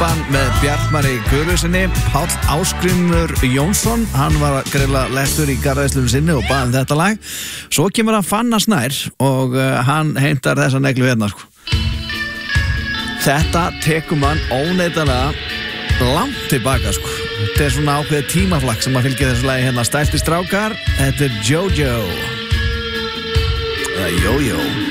Úlpan með Bjartmari Guðlausinni. Páll Ásgrímur Jónsson, hann var að grilla lestur í garðæslunum sinni og baði þetta lag. Svo kemur að Fanna Snær og hann heimtar þessa neglu hérna sko. Þetta tekur mann óneitanlega langt tilbaka sko. Þetta svona ákveðið tímaflakk sem að fylgja þessu lagi hérna. Stælti strákar, þetta Jojo. Jojo.